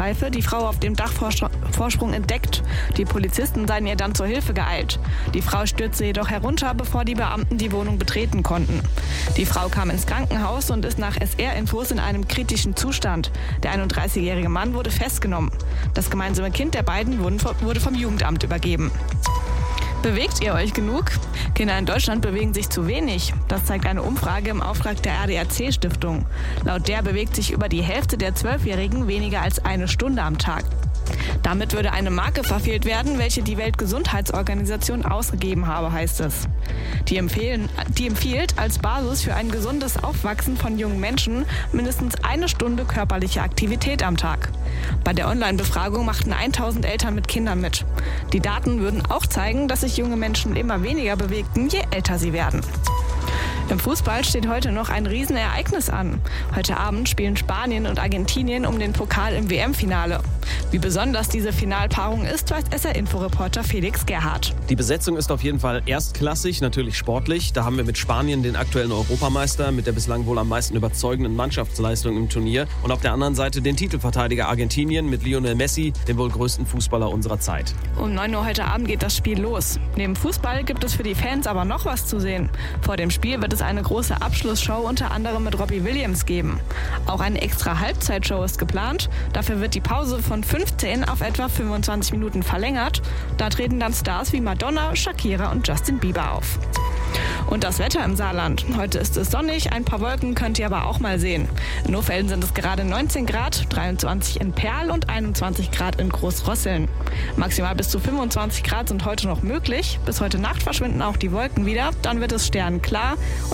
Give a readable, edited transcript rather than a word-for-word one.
Rettungsstreife die Frau auf dem Dachvorsprung entdeckt. Die Polizisten seien ihr dann zur Hilfe geeilt. Die Frau stürzte jedoch herunter, bevor die Beamten die Wohnung betreten konnten. Die Frau kam ins Krankenhaus und ist nach SR-Infos in einem kritischen Zustand. Der 31-jährige Mann wurde festgenommen. Das gemeinsame Kind der beiden wurde vom Jugendamt übergeben. Bewegt ihr euch genug? Kinder in Deutschland bewegen sich zu wenig. Das zeigt eine Umfrage im Auftrag der ADAC-Stiftung. Laut der bewegt sich über die Hälfte der 12-Jährigen weniger als eine Stunde am Tag. Damit würde eine Marke verfehlt werden, welche die Weltgesundheitsorganisation ausgegeben habe, heißt es. Die empfiehlt als Basis für ein gesundes Aufwachsen von jungen Menschen mindestens eine Stunde körperliche Aktivität am Tag. Bei der Online-Befragung machten 1000 Eltern mit Kindern mit. Die Daten würden auch zeigen, dass sich junge Menschen immer weniger bewegten, je älter sie werden. Im Fußball steht heute noch ein Riesenereignis an. Heute Abend spielen Spanien und Argentinien um den Pokal im WM-Finale. Wie besonders diese Finalpaarung ist, weiß SR-Info-Reporter Felix Gerhardt. Die Besetzung ist auf jeden Fall erstklassig, natürlich sportlich. Da haben wir mit Spanien den aktuellen Europameister mit der bislang wohl am meisten überzeugenden Mannschaftsleistung im Turnier. Und auf der anderen Seite den Titelverteidiger Argentinien mit Lionel Messi, dem wohl größten Fußballer unserer Zeit. Um 9 Uhr heute Abend geht das Spiel los. Neben Fußball gibt es für die Fans aber noch was zu sehen. Vor dem Spiel wird es eine große Abschlussshow unter anderem mit Robbie Williams geben. Auch eine extra Halbzeitshow ist geplant. Dafür wird die Pause von 15 auf etwa 25 Minuten verlängert. Da treten dann Stars wie Madonna, Shakira und Justin Bieber auf. Und das Wetter im Saarland. Heute ist es sonnig, ein paar Wolken könnt ihr aber auch mal sehen. In Nohfelden sind es gerade 19 Grad, 23 in Perl und 21 Grad in Großrosseln. Maximal bis zu 25 Grad sind heute noch möglich. Bis heute Nacht verschwinden auch die Wolken wieder, dann wird es sternenklar.